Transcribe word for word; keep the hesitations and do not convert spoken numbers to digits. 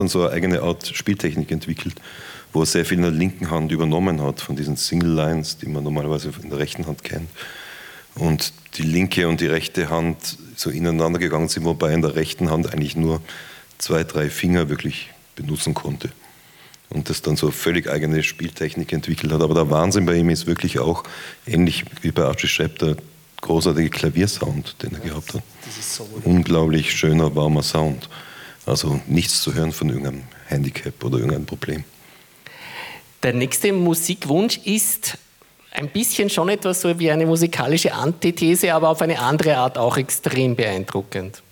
dann so eine eigene Art Spieltechnik entwickelt, wo er sehr viel in der linken Hand übernommen hat, von diesen Single Lines, die man normalerweise in der rechten Hand kennt. Und die linke und die rechte Hand so ineinander gegangen sind, wobei in der rechten Hand eigentlich nur zwei, drei Finger wirklich benutzen konnte. Und das dann so völlig eigene Spieltechnik entwickelt hat. Aber der Wahnsinn bei ihm ist wirklich auch, ähnlich wie bei Archie Shepp, der großartige Klaviersound, den er gehabt hat. Das ist so unglaublich schöner, warmer Sound. Also nichts zu hören von irgendeinem Handicap oder irgendeinem Problem. Der nächste Musikwunsch ist ein bisschen schon etwas so wie eine musikalische Antithese, aber auf eine andere Art auch extrem beeindruckend.